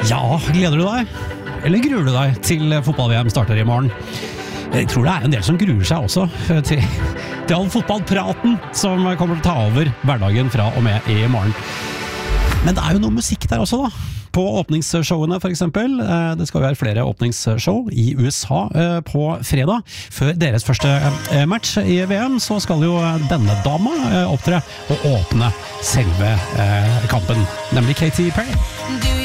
Ja, gleder du deg? Eller gruer du deg til fotball-VM starter i morgen? Jeg tror det en del som gruer seg også til all fotballpraten som kommer til å ta over hverdagen fra og med i morgen. Men det jo noe musikk der også da. På åpningsshowene for eksempel. Det skal jo være flere åpningsshow i USA på fredag. Før deres første match i VM så skal jo denne dama opptre og åpne selve kampen, nemlig Katy Perry.